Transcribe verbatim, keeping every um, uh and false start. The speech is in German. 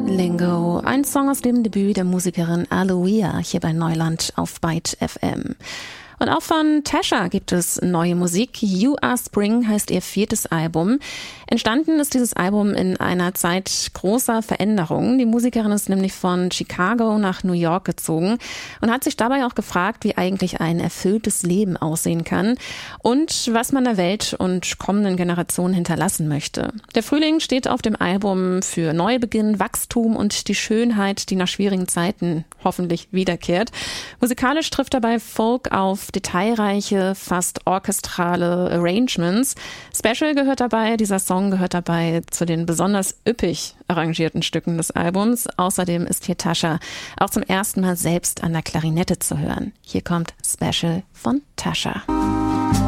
Lingo, ein Song aus dem Debüt der Musikerin Aloia hier bei Neuland auf Byte F M. Und auch von Tasha gibt es neue Musik. You Are Spring heißt ihr viertes Album. Entstanden ist dieses Album in einer Zeit großer Veränderungen. Die Musikerin ist nämlich von Chicago nach New York gezogen und hat sich dabei auch gefragt, wie eigentlich ein erfülltes Leben aussehen kann und was man der Welt und kommenden Generationen hinterlassen möchte. Der Frühling steht auf dem Album für Neubeginn, Wachstum und die Schönheit, die nach schwierigen Zeiten hoffentlich wiederkehrt. Musikalisch trifft dabei Folk auf detailreiche, fast orchestrale Arrangements. Special gehört dabei, dieser Song gehört dabei zu den besonders üppig arrangierten Stücken des Albums. Außerdem ist hier Tasha auch zum ersten Mal selbst an der Klarinette zu hören. Hier kommt Special von Tasha.